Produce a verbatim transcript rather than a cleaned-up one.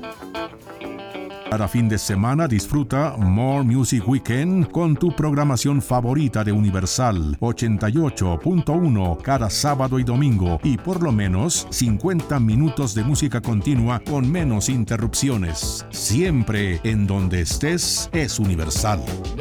Cada fin de semana disfruta More Music Weekend con tu programación favorita de Universal ochenta y ocho punto uno cada sábado y domingo y por lo menos cincuenta minutos de música continua con menos interrupciones. Siempre en donde estés es Universal.